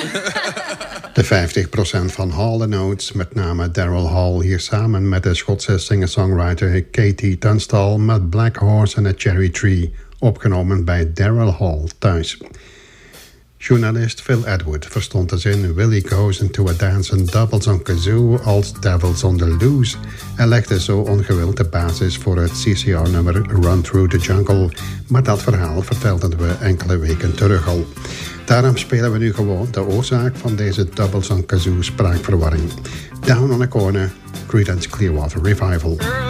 De 50% van Hall & Oates, met name Daryl Hall, hier samen met de Schotse singer-songwriter Katie Tunstall met Black Horse and a Cherry Tree, opgenomen bij Daryl Hall thuis. Journalist Phil Edward verstond de zin Willie goes into a dance and doubles on kazoo als Devils on the Loose en legde zo ongewild de basis voor het CCR-nummer Run Through the Jungle, maar dat verhaal vertelden we enkele weken terug al. Daarom spelen we nu gewoon de oorzaak van deze doubles on kazoo spraakverwarring. Down on a Corner, Creedence Clearwater Revival.